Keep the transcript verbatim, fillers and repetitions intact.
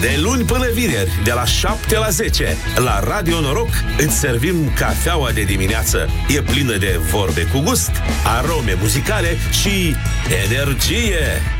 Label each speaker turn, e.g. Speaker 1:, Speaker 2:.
Speaker 1: De luni până vineri, de la șapte la zece, la Radio Noroc, îți servim cafeaua de dimineață. E plină de vorbe cu gust, arome muzicale și energie.